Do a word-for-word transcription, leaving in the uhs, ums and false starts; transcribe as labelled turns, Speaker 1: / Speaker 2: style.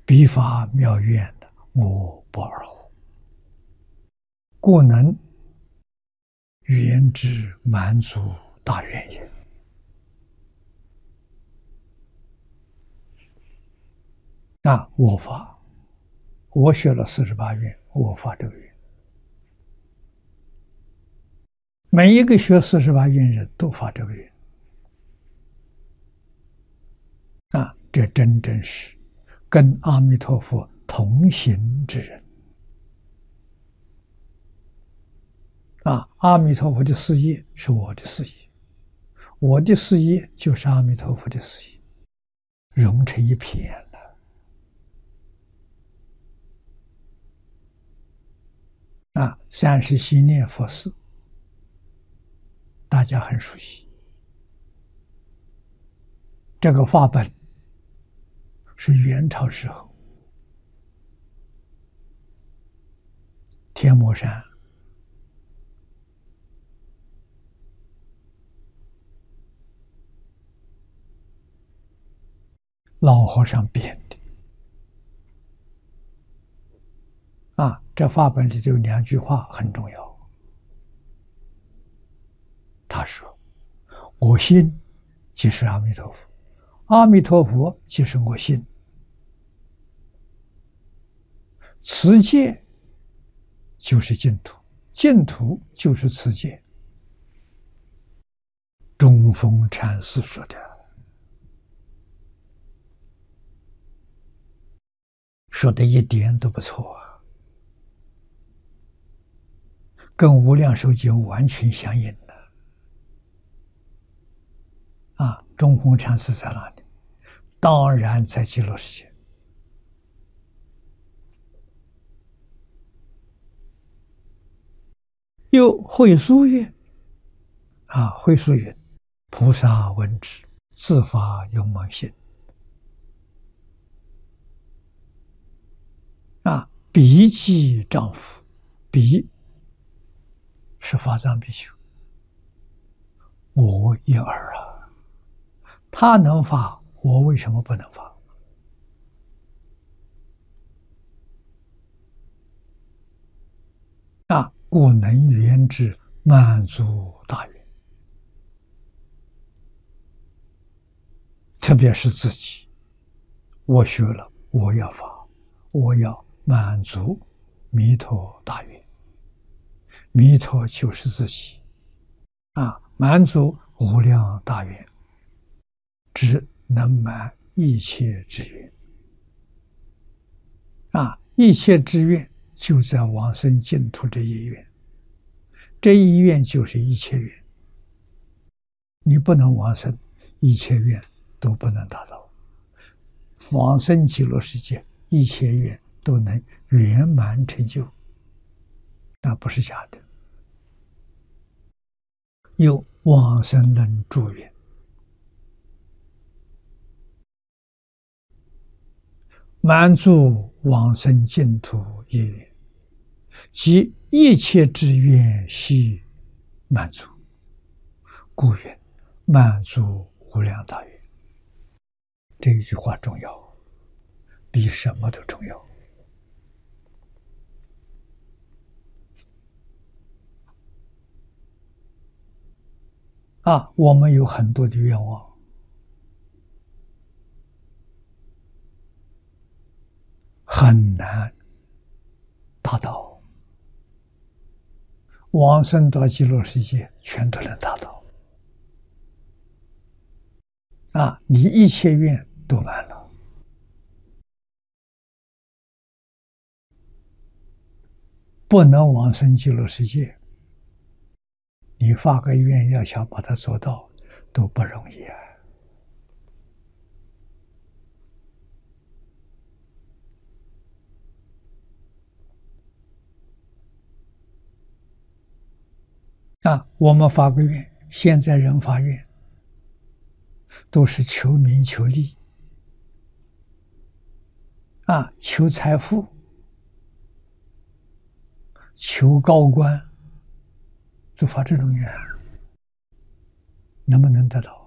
Speaker 1: 彼法妙愿，我不二乎？故能圆之满足大愿也。那我发，我学了四十八愿，我发这个愿。每一个学四十八愿人都发这个愿。啊，这真正是跟阿弥陀佛同行之人。啊，阿弥陀佛的事业是我的事业，我的事业就是阿弥陀佛的事业，融成一片了。啊，三世心念佛事，大家很熟悉。这个法本是元朝时候天目山老和尚编的。啊，这法本里有两句话很重要。他说：“我心即是阿弥陀佛，阿弥陀佛即是我心。持戒就是净土，净土就是持戒。”中峰禅师说的，说的一点都不错啊，跟无量寿经完全相应的。啊，中峰禅师在哪里？当然在极乐世界。又会疏曰：啊，会疏云：菩萨闻之，自发勇猛心。啊，彼即丈夫，彼是法藏比丘，我一儿啊，他能发，我为什么不能发？啊，故能圆之满足大愿。特别是自己，我学了，我要发，我要满足弥陀大愿。弥陀就是自己啊，满足无量大愿，只能满一切之愿。啊，一切之愿就在往生净土这一愿，这一愿就是一切愿。你不能往生，一切愿都不能达到。往生极乐世界，一切愿都能圆满成就，那不是假的。有往生能助愿，满足往生净土一愿，即一切之愿悉满足，故曰满足无量大愿。这一句话重要，比什么都重要。啊，我们有很多的愿望，很难达到。往生到极乐世界，全都能达到。啊，你一切愿都满了。不能往生极乐世界，你发个愿要想把它做到都不容易啊！啊，我们发个愿，现在人发愿都是求名求利，啊，求财富，求高官，都发这种愿，能不能得到？